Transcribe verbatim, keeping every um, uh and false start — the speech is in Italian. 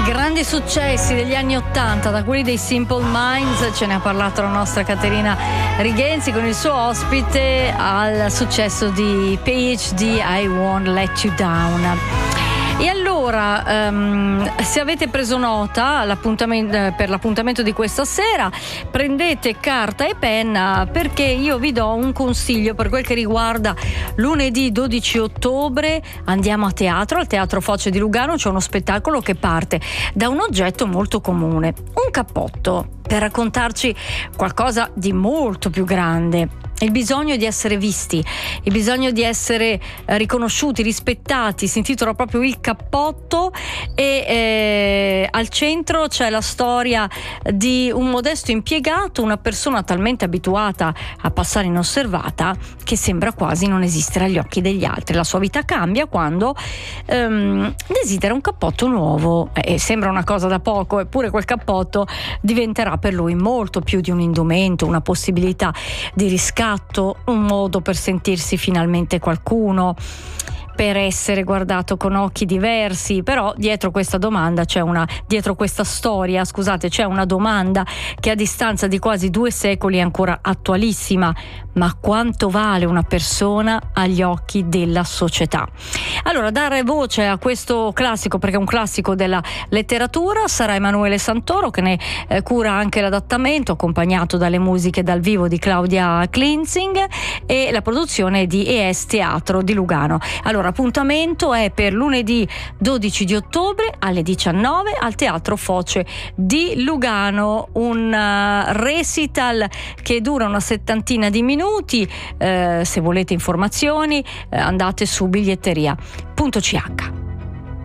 Grandi successi degli anni ottanta, da quelli dei Simple Minds, ce ne ha parlato la nostra Caterina Righenzi con il suo ospite, al successo di P H D, I Won't Let You Down. E allora, um, se avete preso nota l'appuntamento, per l'appuntamento di questa sera, prendete carta e penna, perché io vi do un consiglio per quel che riguarda lunedì dodici ottobre. Andiamo a teatro, al Teatro Foce di Lugano. C'è uno spettacolo che parte da un oggetto molto comune, un cappotto, per raccontarci qualcosa di molto più grande. Il bisogno di essere visti, il bisogno di essere eh, riconosciuti, rispettati. Si intitola proprio Il cappotto e eh, al centro c'è la storia di un modesto impiegato, una persona talmente abituata a passare inosservata che sembra quasi non esistere agli occhi degli altri. La sua vita cambia quando ehm, desidera un cappotto nuovo e eh, sembra una cosa da poco, eppure quel cappotto diventerà per lui molto più di un indumento, una possibilità di riscatto, un modo per sentirsi finalmente qualcuno, per essere guardato con occhi diversi. Però dietro questa domanda c'è una dietro questa storia, scusate, c'è una domanda che a distanza di quasi due secoli è ancora attualissima: ma quanto vale una persona agli occhi della società? Allora, dare voce a questo classico, perché è un classico della letteratura, sarà Emanuele Santoro, che ne eh, cura anche l'adattamento, accompagnato dalle musiche dal vivo di Claudia Klinzing e la produzione di E S Teatro di Lugano. Allora, l'appuntamento è per lunedì dodici di ottobre alle diciannove al Teatro Foce di Lugano, un uh, recital che dura una settantina di minuti. Eh, se volete informazioni eh, andate su biglietteria punto c h.